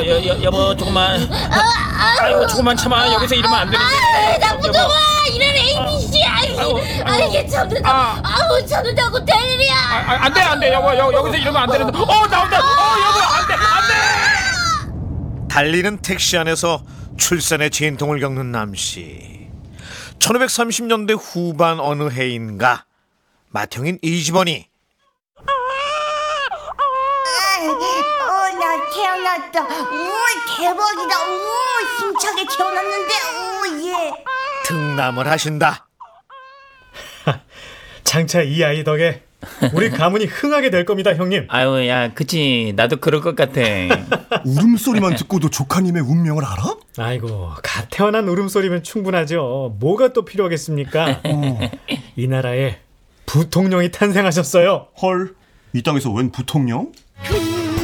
여보 조금만. 아이고 조금만 참아. 여기서 이러면 안 되는데. 나부터 봐. 이런 ABC. 이게 참는다. 참는다고 대리야. 안돼 여보 여기서 이러면 안 되는데. 나온다. 여보 안돼. 달리는 택시 안에서 출산의 진통을 겪는 남씨. 1530년대 후반 어느 해인가 맏형인 이집원이 나 태어났다. 대박이다. 힘차게 태어났는데. 예. 등남을 하신다. 장차 이 아이 덕에 우리 가문이 흥하게 될 겁니다, 형님. 아유 야 그치 나도 그럴 것 같아. 울음소리만 듣고도 조카님의 운명을 알아? 아이고, 갓 태어난 울음소리면 충분하죠. 뭐가 또 필요하겠습니까? 이 나라에 부통령이 탄생하셨어요. 헐, 이 땅에서 웬 부통령?